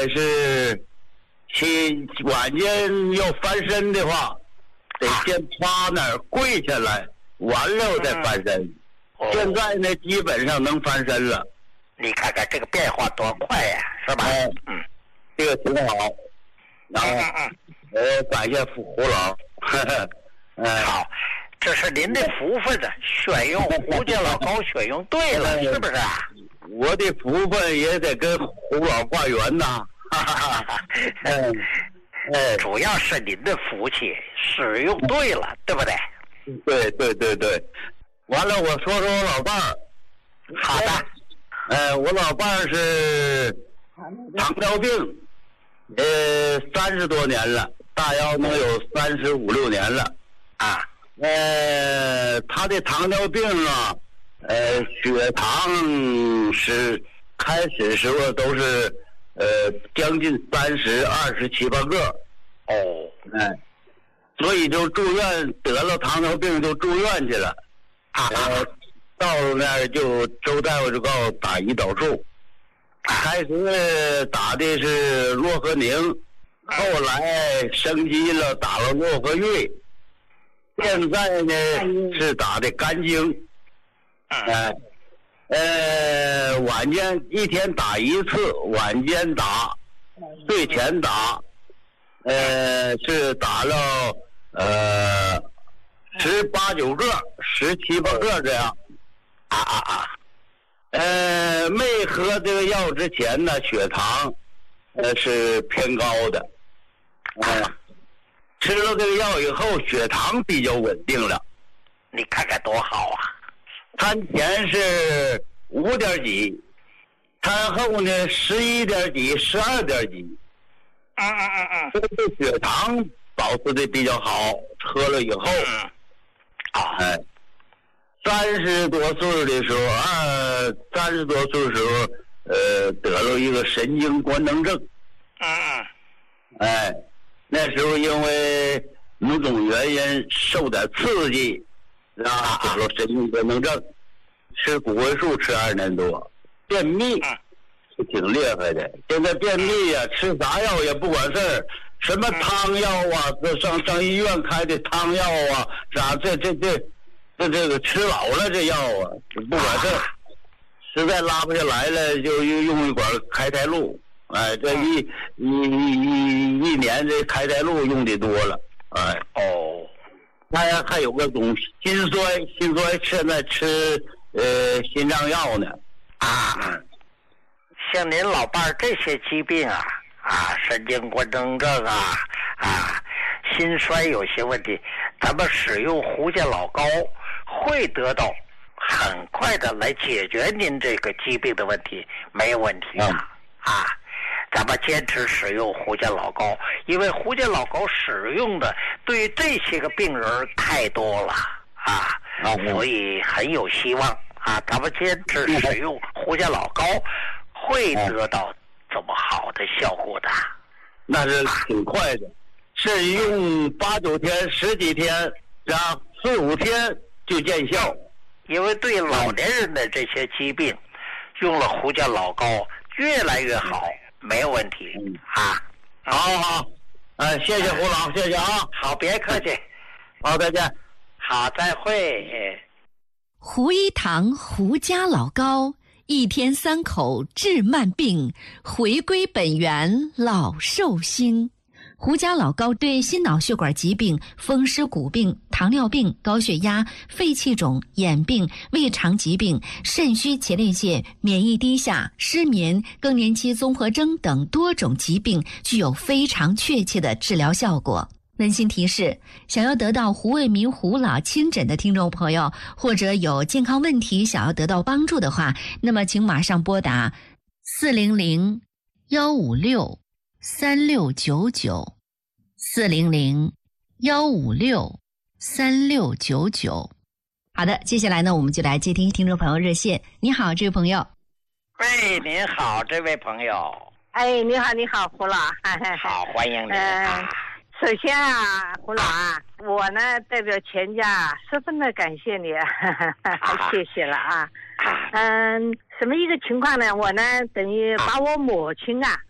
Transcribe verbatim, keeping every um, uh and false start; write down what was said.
是去晚间要翻身的话，得先趴那儿跪下来，完了再翻身。嗯哦、现在呢，基本上能翻身了。 你看看这个变化多快呀、啊，是吧？ 嗯嗯，这个挺好。然后，呃，感谢胡老。呵呵嗯，好，这是您的福分呢，选用胡家老高选用对了，是不是啊？ 我的福分也得跟胡老挂缘呐。哈哈哈。嗯， 哎，主要是您的福气，使用对了，对不对？ 对对对对。完了，我说说我老伴儿。 好的。 呃，我老伴儿是糖尿病，呃，三十多年了，大腰能有三十五六年了。啊，呃，他的糖尿病啊，呃，血糖是开始时候都是呃将近三十二十七八个。 哦， 哎，所以就住院，得了糖尿病就住院去了。啊，呃、到了那儿就周大夫就告诉打胰岛素，开始打的是洛和宁，后来升级了打了洛和瑞。现在呢是打的肝经，哎，呃，晚间一天打一次，晚间打，睡前打，呃，是打了呃十八九个、十七八个这样，啊啊啊，呃，没喝这个药之前呢，血糖呃是偏高的，啊。吃了这个药以后，血糖比较稳定了。 你看看多好啊！ 餐前是五点几，餐后呢十一点几、十二点几。 嗯嗯嗯嗯。 这个血糖保持的比较好，喝了以后， 嗯、啊， 哎，三十多岁的时候，二三十多岁的时候，呃，得了一个神经官能症。 嗯嗯。 哎。那时候因为某种原因受点刺激，啊，得了神经官能症，吃谷维素吃二年多，便秘是挺厉害的。现在便秘呀、啊，吃啥药也不管事儿，什么汤药啊，这上上医院开的汤药啊，啥这这这这这个吃老了这药啊，不管事儿，实在拉不下来了，就用一管开泰露。哎，这一一一一年这开泰露用的多了，哎哦， 还还有个种心衰，心衰现在吃呃心脏药呢， 啊，像您老伴儿这些疾病啊啊，神经官能症啊啊，心衰有些问题，咱们使用胡家老高会得到很快的来解决您这个疾病的问题，没有问题啊、嗯、啊。咱们坚持使用胡家老高，因为胡家老高使用的对于这些个病人太多了啊，所以很有希望啊。咱们坚持使用胡家老高，会得到这么好的效果的。 那是挺快的，是用八九天、十几天，然后四五天就见效。 因为对老年人的这些疾病，用了胡家老高越来越好。没有问题啊， 好好，哎，谢谢胡老，谢谢啊， 好，别客气， 好，再见， 好，再会。 胡一堂胡家老高，一天三口治慢病，回归本源老寿星。胡家老高对心脑血管疾病、风湿骨病、糖尿病、高血压、肺气肿、眼病、胃肠疾病、肾虚前列腺、免疫低下、失眠、更年期综合征等多种疾病具有非常确切的治疗效果。温馨提示，想要得到胡卫民胡老亲诊的听众朋友，或者有健康问题想要得到帮助的话，那么请马上拨打四零零幺五六三六九九，四零零幺五六三六九九。好的，接下来呢，我们就来接听听众朋友热线。你好，这位朋友。 喂，您好，这位朋友。 哎，你好，你好，胡老。 好，欢迎您、 呃、 啊。 首先啊，胡老啊，我呢代表全家十分的感谢你，啊、谢谢了啊。嗯，什么一个情况呢？我呢等于把我母亲啊